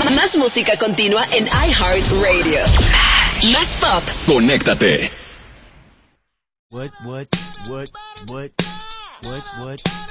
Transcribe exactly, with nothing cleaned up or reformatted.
Más música continua en iHeartRadio. Más pop. Conéctate. What, what, what, what, what, what?